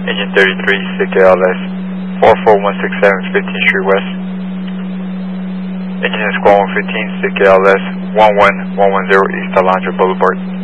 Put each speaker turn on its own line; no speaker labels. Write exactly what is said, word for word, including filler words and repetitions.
Engine thirty-three, C K L S, four four one six seven, fifteenth Street West. Engine is Squad one fifteen, C K L S, one one one one zero East Alondra Boulevard.